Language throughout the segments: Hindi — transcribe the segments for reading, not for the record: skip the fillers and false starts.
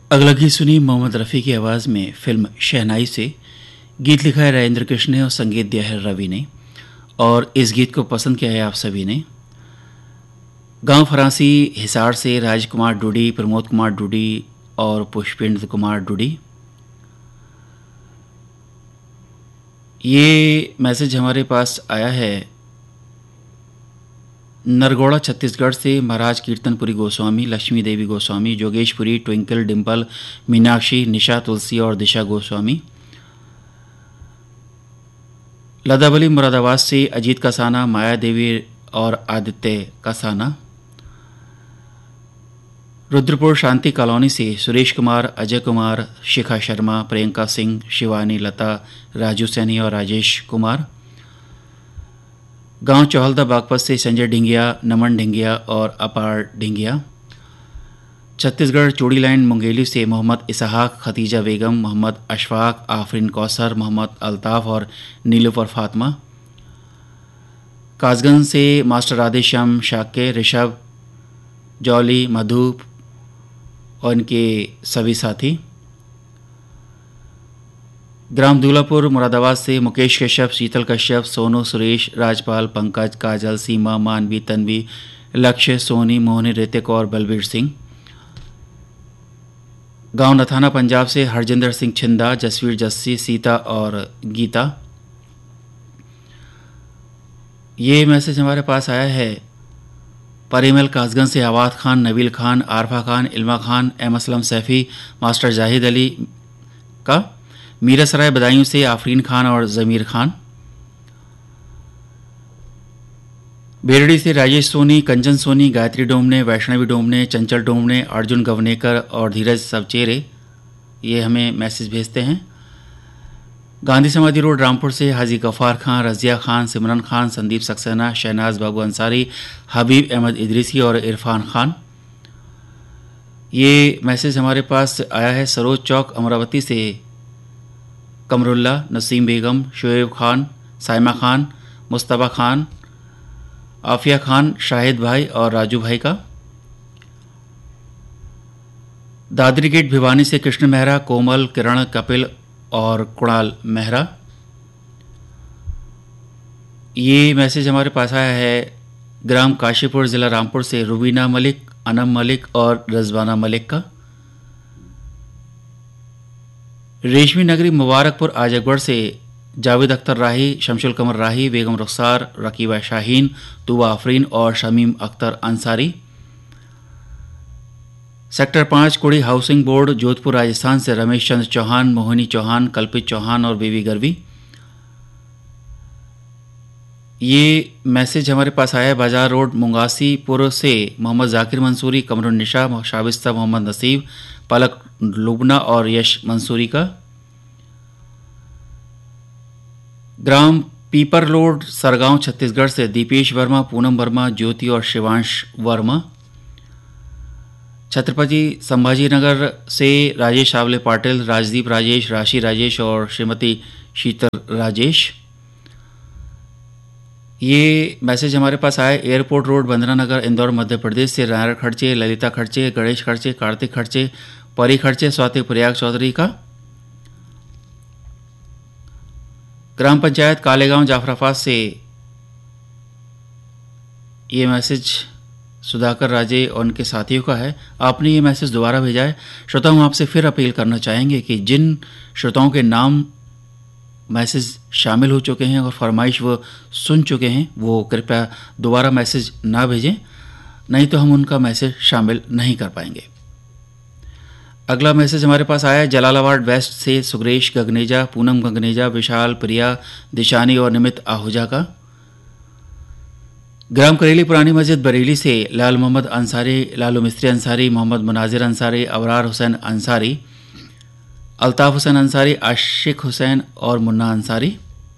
अगला गीत सुनी मोहम्मद रफ़ी की आवाज़ में फिल्म शहनाई से। गीत लिखा है राजेंद्र कृष्ण ने और संगीत दिया है रवि ने। और इस गीत को पसंद किया है आप सभी ने। गांव फरांसी हिसार से राजकुमार डूडी, प्रमोद कुमार डूडी और पुष्पेंद्र कुमार डूडी। ये मैसेज हमारे पास आया है नरगौड़ा छत्तीसगढ़ से महाराज कीर्तनपुरी गोस्वामी, लक्ष्मी देवी गोस्वामी, जोगेशपुरी, ट्विंकल, डिम्पल, मीनाक्षी, निशा तुलसी और दिशा गोस्वामी। लदाबली मुरादाबाद से अजीत कसाना, माया देवी और आदित्य कसाना। रुद्रपुर शांति कॉलोनी से सुरेश कुमार, अजय कुमार, शिखा शर्मा, प्रियंका सिंह, शिवानी, लता, राजू सैनी और राजेश कुमार। गांव चौहलदा बागपत से संजय ढिंगिया, नमन ढिंगिया और अपार ढिंगिया। छत्तीसगढ़ चूड़ी लाइन मुंगेली से मोहम्मद इसहाक, खतीजा बेगम, मोहम्मद अशफाक, आफरीन कौसर, मोहम्मद अल्ताफ़ और नीलूफर फातिमा। कासगंज से मास्टर राधेश्याम शाक्य, ऋषभ, जॉली, मधु और इनके सभी साथी। ग्राम दूलापुर मुरादाबाद से मुकेश कश्यप, शीतल कश्यप, सोनू, सुरेश, राजपाल, पंकज, काजल, सीमा, मानवी, तन्वी, लक्ष्य, सोनी, मोहनी, ऋतिक और बलबीर सिंह। गांव नथाना पंजाब से हरजिंदर सिंह छिंदा, जसवीर जस्सी, सीता और गीता। ये मैसेज हमारे पास आया है परिमल कासगंज से आवाद खान, नबील खान, आरफा खान, इल्मा खान, एम असलम सैफ़ी, मास्टर जाहिद अली का। मीरासराय बदायूं से आफरीन खान और ज़मीर खान। बेरड़ी से राजेश सोनी, कंचन सोनी, गायत्री डोमने, वैष्णवी डोमने, चंचल डोमने, अर्जुन गवनेकर और धीरज सबचेरे ये हमें मैसेज भेजते हैं। गांधी समाधि रोड रामपुर से हाजी गफ़ार खान, रज़िया खान, सिमरन खान, संदीप सक्सेना, शहनाज बाबू अंसारी, हबीब अहमद इदरीसी और इरफान खान। ये मैसेज हमारे पास आया है सरोज चौक अमरावती से कमरुल्ला, नसीम बेगम, शोएब खान, साइमा खान, मुस्तफ़ा खान, आफिया खान, शाहिद भाई और राजू भाई का। दादरी गेट भिवानी से कृष्ण मेहरा, कोमल, किरण, कपिल और कुणाल मेहरा। ये मैसेज हमारे पास आया है ग्राम काशीपुर, ज़िला रामपुर से रुबीना मलिक, अनम मलिक और रजवाना मलिक का। रेशमी नगरी मुबारकपुर आजमगढ़ से जावेद अख्तर राही, शमशुल कमर राही, बेगम रुखसार, रकीबा शाहीन, तुबा आफरीन और शमीम अख्तर अंसारी। सेक्टर 5 कुड़ी हाउसिंग बोर्ड जोधपुर राजस्थान से रमेश चंद्र चौहान, मोहिनी चौहान, कल्पित चौहान और बेबी गरवी। ये मैसेज हमारे पास आया है बाजार रोड मुंगासीपुर से मोहम्मद जाकिर मंसूरी, कमरुन्निशा, शाबिस्ता मोहम्मद नसीब, पलक लुबना और यश मंसूरी का। ग्राम पीपर रोड सरगांव छत्तीसगढ़ से दीपेश वर्मा, पूनम वर्मा, ज्योति और शिवांश वर्मा। छत्रपति संभाजीनगर से राजेश आवले पाटिल, राजदीप राजेश, राशि राजेश और श्रीमती शीतल राजेश। ये मैसेज हमारे पास आया एयरपोर्ट रोड बंदरा नगर इंदौर मध्य प्रदेश से नारायण खर्चे, ललिता खर्चे, गणेश खर्चे, कार्तिक खर्चे, परी खर्चे, स्वाति प्रयाग चौधरी का। ग्राम पंचायत कालेगांव जाफराबाद से ये मैसेज सुधाकर राजे और उनके साथियों का है। आपने ये मैसेज दोबारा भेजा है। श्रोताओं, हम आपसे फिर अपील करना चाहेंगे कि जिन श्रोताओं के नाम मैसेज शामिल हो चुके हैं और फरमाइश वो सुन चुके हैं वो कृपया दोबारा मैसेज ना भेजें, नहीं तो हम उनका मैसेज शामिल नहीं कर पाएंगे। अगला मैसेज हमारे पास आया है जलालाबाद वेस्ट से सुग्रेश गगनेजा, पूनम गगनेजा, विशाल, प्रिया, दिशानी और निमित आहूजा का। ग्राम करेली पुरानी मस्जिद बरेली से लाल मोहम्मद अंसारी, लालू मिस्त्री अंसारी, मोहम्मद मुनाजिर अंसारी, अबरार हुसैन अंसारी, अल्ताफ़ हुसैन अंसारी, आशिक हुसैन और मुन्ना अंसारी।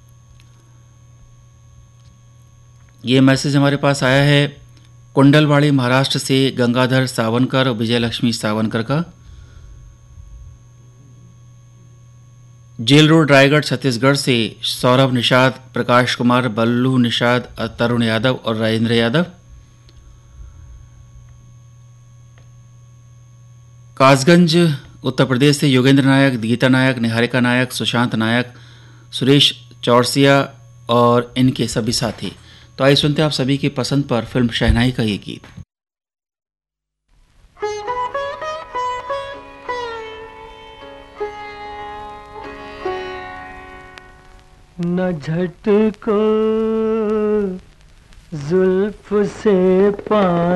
ये मैसेज हमारे पास आया है कुंडलवाड़ी महाराष्ट्र से गंगाधर सावनकर और विजय लक्ष्मी सावनकर का। जेल रोड रायगढ़ छत्तीसगढ़ से सौरभ निषाद, प्रकाश कुमार, बल्लू निषाद, तरुण यादव और राजेंद्र यादव। कासगंज उत्तर प्रदेश से योगेंद्र नायक, गीता नायक, निहारिका नायक, सुशांत नायक, सुरेश चौरसिया और इनके सभी साथी। तो आइए सुनते हैं आप सभी की पसंद पर फिल्म शहनाई का ये गीत। न झटको जुल्फ से पा